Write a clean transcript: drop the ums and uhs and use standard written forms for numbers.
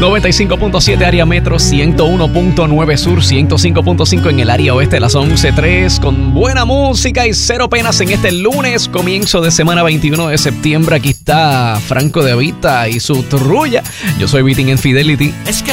95.7 área metro, 101.9 sur, 105.5 en el área oeste, las 11:03, con buena música y cero penas en este lunes, comienzo de semana 21 de septiembre. Aquí está Franco de Vita y su trulla. Yo soy Vitin en Fidelity. Es que